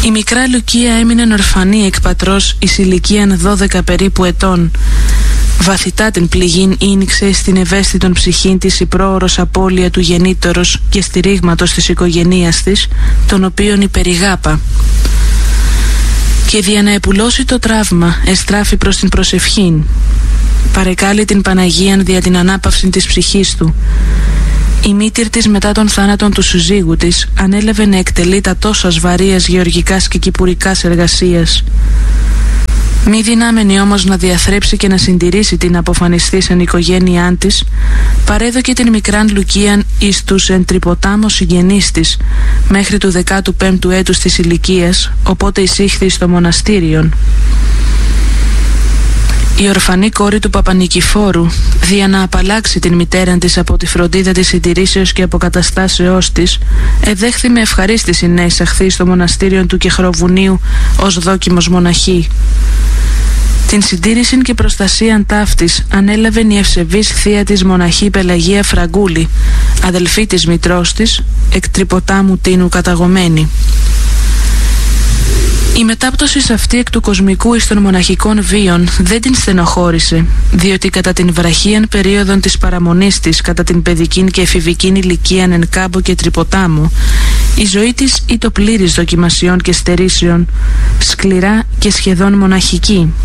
Η μικρά Λουκία έμεινε ορφανή εκ πατρός εις ηλικίαν 12 περίπου ετών. Βαθυτά την πληγήν ήνιξε στην ευαίσθητον ψυχήν της η πρόωρος απώλεια του γεννήτωρος και στηρίγματος της οικογενείας της, τον οποίον υπερηγάπα. Και δια να επουλώσει το τραύμα εστράφη προς την προσευχήν. Παρεκάλει την Παναγίαν δια την ανάπαυση της ψυχής του. Η μήτηρ της μετά τον θάνατον του συζύγου της ανέλαβε να εκτελεί τα τόσας βαρείας γεωργικάς και κυπουρικάς εργασίας. Μη δυνάμενη όμως να διαθρέψει και να συντηρήσει την αποφανιστήσαν οικογένειά της, παρέδωκε την μικράν Λουκίαν εις τους εν τρυποτάμω συγγενείς της μέχρι του 15ου έτους της ηλικίας, οπότε εισήχθη στο μοναστήριον. Η ορφανή κόρη του Παπανικηφόρου, δια να απαλλάξει την μητέραν της από τη φροντίδα της συντηρήσεως και αποκαταστάσεώς της, εδέχθη με ευχαρίστηση να εισαχθεί στο μοναστήριο του Κεχροβουνίου ως δόκιμος μοναχή. Την συντήρηση και προστασία ταύτης ανέλαβε η ευσεβής θεία της μοναχή Πελαγία Φραγκούλη, αδελφή της μητρός της, εκ Τρυποτάμου Τίνου καταγωμένη. Η μετάπτωση αυτή εκ του κοσμικού εις των μοναχικών βίων δεν την στενοχώρησε, διότι κατά την βραχίαν περίοδον της παραμονής της κατά την παιδικήν και εφηβικήν ηλικίαν εν Κάμπο και Τρυποτάμου, η ζωή της ήτο πλήρης δοκιμασιών και στερήσεων, σκληρά και σχεδόν μοναχική.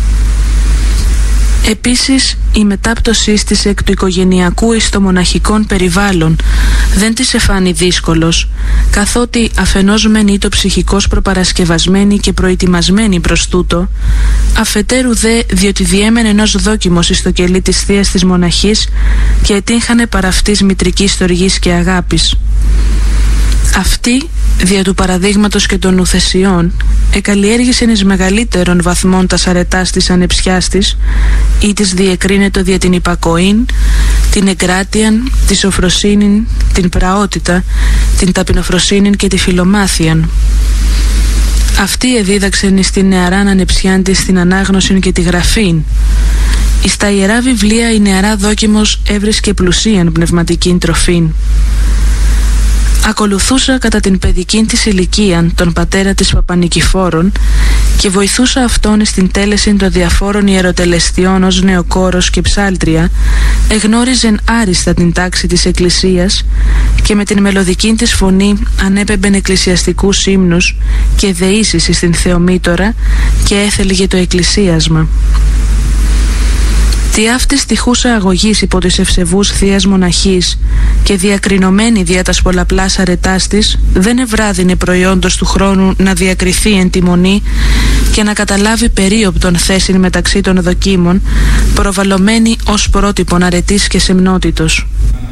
Επίσης, η μετάπτωσή της εκ του οικογενειακού εις το μοναχικών περιβάλλον δεν της εφάνει δύσκολος, καθότι αφενός μεν ήτο ψυχικός προπαρασκευασμένη και προετοιμασμένη προς τούτο, αφετέρου δε διότι διέμενε ενός δόκιμος εις το κελί της θείας της μοναχής και ετύχανε παρά αυτής μητρικής στοργής και αγάπης. Αυτή, δια του παραδείγματος και των ουθεσιών, εκαλλιέργησεν εις μεγαλύτερων βαθμών τας αρετάς της ανεψιάς της, ή της διεκρίνετο δια την υπακοήν, την εγκράτειαν, τη σοφροσύνην, την πραότητα, την ταπεινοφροσύνην και τη φιλομάθειαν. Αυτή εδίδαξεν εις την νεαράν ανεψιάν της την ανάγνωσιν και τη γραφήν. Εις τα ιερά βιβλία η νεαρά δόκιμος έβρισκε πλουσίαν πνευματικήν τροφήν. Ακολουθούσα κατά την παιδικήν της ηλικίαν τον πατέρα της Παπανικηφόρων και βοηθούσα αυτόν στην τέλεση των διαφόρων ιεροτελεστιών ως νεοκόρος και ψάλτρια, εγνώριζεν άριστα την τάξη της εκκλησίας και με την μελωδική της φωνή ανέπεμπεν εκκλησιαστικούς ύμνους και δεήσεις στην Θεομήτωρα και έθελγε το εκκλησίασμα. Τι αυτής τυχούσα αγωγής υπό της ευσεβούς θείας μοναχής και διακρινωμένη δια τας πολλαπλάς αρετάς της, δεν ευράδυνε προϊόντος του χρόνου να διακριθεί εν τη μονή και να καταλάβει περίοπτον θέσιν μεταξύ των δοκίμων, προβαλλωμένη ως πρότυπον αρετής και σεμνότητος.